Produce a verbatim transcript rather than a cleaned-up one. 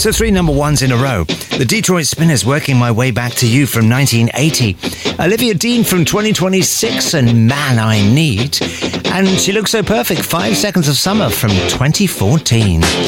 So three number ones in a row. The Detroit Spinners, Working My Way Back to You from nineteen eighty. Olivia Dean from twenty twenty-six and Man I Need. And She Looks So Perfect, Five Seconds of Summer from twenty fourteen.